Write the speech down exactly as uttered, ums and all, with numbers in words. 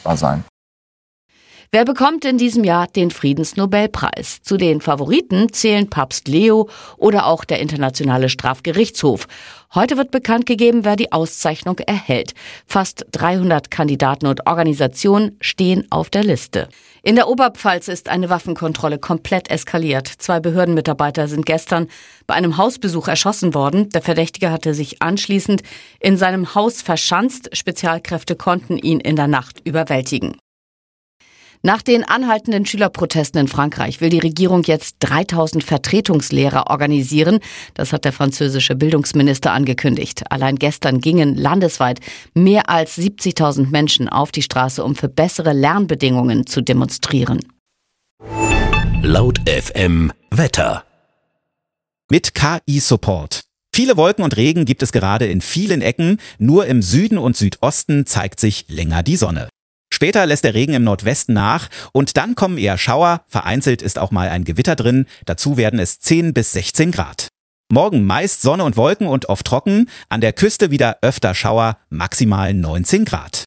machbar sein. Wer bekommt in diesem Jahr den Friedensnobelpreis? Zu den Favoriten zählen Papst Leo oder auch der Internationale Strafgerichtshof. Heute wird bekannt gegeben, wer die Auszeichnung erhält. Fast dreihundert Kandidaten und Organisationen stehen auf der Liste. In der Oberpfalz ist eine Waffenkontrolle komplett eskaliert. Zwei Behördenmitarbeiter sind gestern bei einem Hausbesuch erschossen worden. Der Verdächtige hatte sich anschließend in seinem Haus verschanzt. Spezialkräfte konnten ihn in der Nacht überwältigen. Nach den anhaltenden Schülerprotesten in Frankreich will die Regierung jetzt dreitausend Vertretungslehrer organisieren. Das hat der französische Bildungsminister angekündigt. Allein gestern gingen landesweit mehr als siebzigtausend Menschen auf die Straße, um für bessere Lernbedingungen zu demonstrieren. Laut F M Wetter. Mit K I-Support. Viele Wolken und Regen gibt es gerade in vielen Ecken. Nur im Süden und Südosten zeigt sich länger die Sonne. Später lässt der Regen im Nordwesten nach und dann kommen eher Schauer, vereinzelt ist auch mal ein Gewitter drin, dazu werden es zehn bis sechzehn Grad. Morgen meist Sonne und Wolken und oft trocken, an der Küste wieder öfter Schauer, maximal neunzehn Grad.